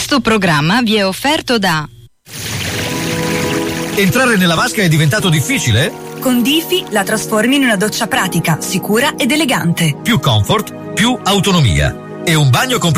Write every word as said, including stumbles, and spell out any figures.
Questo programma vi è offerto da... Entrare nella vasca è diventato difficile? Con Difi la trasformi in una doccia pratica, sicura ed elegante. Più comfort, più autonomia. E un bagno completo